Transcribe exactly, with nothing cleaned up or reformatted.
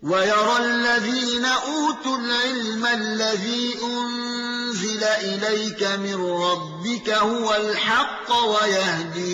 وَيَرَى الَّذِينَ أُوتُوا الْعِلْمَ الَّذِي أُنزِلَ إِلَيْكَ مِن رَّبِّكَ هُوَ الْحَقَّ وَيَهْدِي